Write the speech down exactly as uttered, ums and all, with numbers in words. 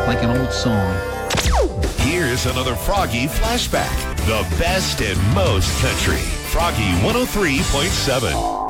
like an old song. Here's another Froggy flashback. The best and most country. Froggy one oh three point seven.